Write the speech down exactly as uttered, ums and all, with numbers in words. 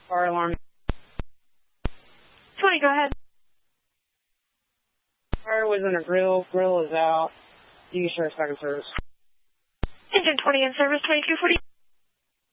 Fire alarm. twenty, go ahead. Fire was in a grill. Grill is out. You can share second service. Engine twenty in service, twenty-two forty.